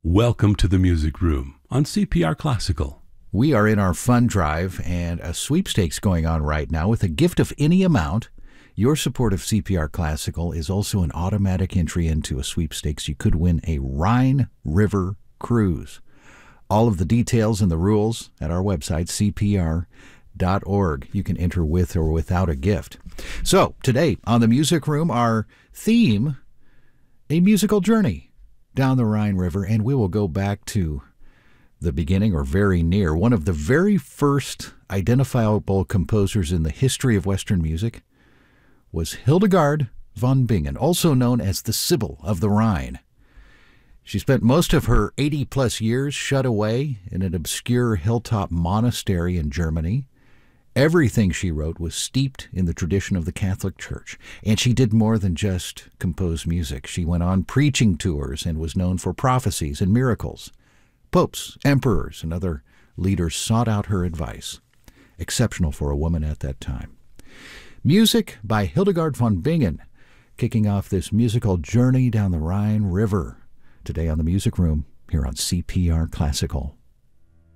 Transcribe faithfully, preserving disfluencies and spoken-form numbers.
Welcome to the Music Room on C P R Classical. We are in our fund drive and a sweepstakes going on right now with a gift of any amount. Your support of C P R Classical is also an automatic entry into a sweepstakes. You could win a Rhine River cruise. All of the details and the rules at our website, C P R dot org. You can enter with or without a gift. So today on the Music Room, our theme, a musical journey down the Rhine River, and we will go back to the beginning or very near. One of the very first identifiable composers in the history of Western music was Hildegard von Bingen, also known as the Sibyl of the Rhine. She spent most of her eighty-plus years shut away in an obscure hilltop monastery in Germany. Everything she wrote was steeped in the tradition of the Catholic Church, and she did more than just compose music. She went on preaching tours and was known for prophecies and miracles. Popes, emperors, and other leaders sought out her advice. Exceptional for a woman at that time. Music by Hildegard von Bingen, kicking off this musical journey down the Rhine River. Today on the Music Room, here on C P R Classical.